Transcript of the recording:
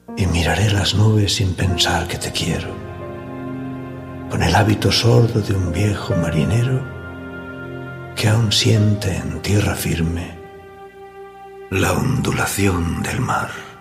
y miraré las nubes sin pensar que te quiero, con el hábito sordo de un viejo marinero que aún siente en tierra firme la ondulación del mar.